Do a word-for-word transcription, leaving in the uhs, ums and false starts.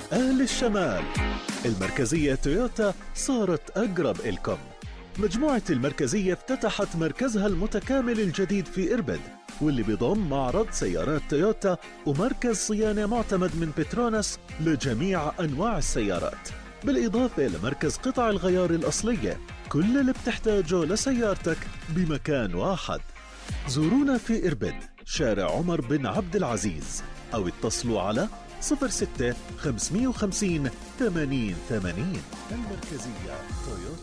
أهل الشمال، المركزية تويوتا صارت أقرب إلكم. مجموعة المركزية افتتحت مركزها المتكامل الجديد في إربد، واللي بيضم معرض سيارات تويوتا ومركز صيانة معتمد من بتروناس لجميع أنواع السيارات، بالإضافة لمركز قطع الغيار الأصلية. كل اللي بتحتاجه لسيارتك بمكان واحد. زورونا في إربد، شارع عمر بن عبد العزيز، أو اتصلوا على صفر ستة خمسة خمسين ثمانين ثمانين. المركزية تويوتا.